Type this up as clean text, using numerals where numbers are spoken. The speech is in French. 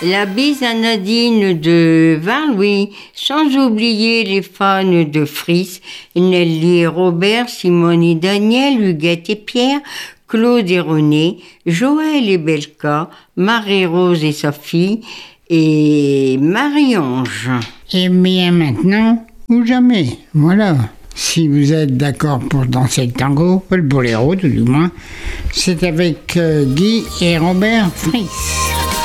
La bise à Nadine de Vin-Louis, sans oublier les fans de Fris, Nelly et Robert, Simone et Daniel, Huguette et Pierre, Claude et René, Joël et Belka, Marie-Rose et sa fille, et Marie-Ange. Et bien maintenant ou jamais, voilà. Si vous êtes d'accord pour danser le tango, le boléro tout du moins, c'est avec Guy et Robert Fris.